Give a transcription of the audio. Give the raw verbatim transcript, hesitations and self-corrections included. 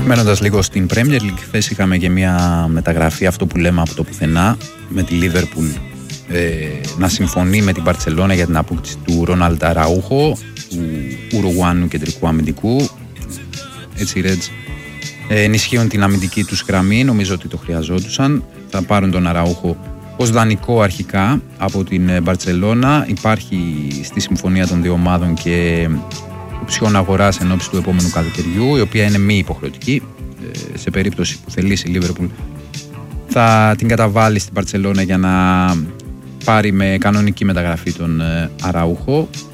Μένοντας λίγο στην Premier League, χθες είχαμε και μια μεταγραφή, αυτό που λέμε από το πουθενά, με τη Liverpool ε, να συμφωνεί με την Μπαρτσελόνα για την απόκτηση του Ρόναλντ Αραούχο, του Ουρουγουάνου κεντρικού αμυντικού. Έτσι οι Reds ε, ενισχύουν την αμυντική τους γραμμή, νομίζω ότι το χρειαζόντουσαν. Θα πάρουν τον Αραούχο ως δανεικό αρχικά από την Μπαρτσελόνα. Υπάρχει στη συμφωνία των δύο ομάδων και οψιόν αγοράς εν ώψη του επόμενου καλοκαιριού, η οποία είναι μη υποχρεωτική. Σε περίπτωση που θελήσει η Liverpool θα την καταβάλει στην Μπαρτσελόνα για να πάρει με κανονική μεταγραφή τον Αραούχο.